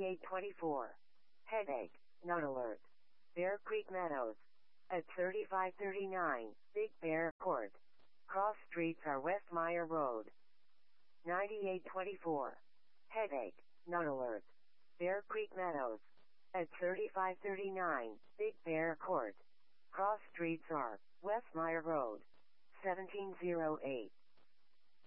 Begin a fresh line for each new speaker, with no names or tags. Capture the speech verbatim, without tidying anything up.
ninety-eight twenty-four. Headache, not alert. Bear Creek Meadows. At thirty-five thirty-nine, Big Bear Court. Cross streets are West Meyer Road. ninety-eight twenty-four. Headache, not alert. Bear Creek Meadows. At thirty-five thirty-nine, Big Bear Court. Cross streets are West Meyer Road. seventeen oh eight.